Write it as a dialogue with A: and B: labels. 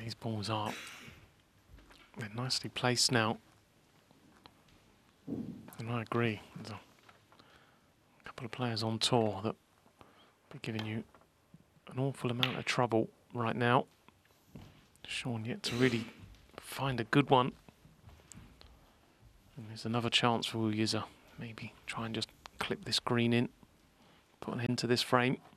A: These balls are nicely placed now. And I agree. There's a couple of players on tour that be giving you an awful amount of trouble right now. Shaun yet to really find a good one. And there's another chance for Wu Yize. Maybe try and just clip this green in, put an end to this frame.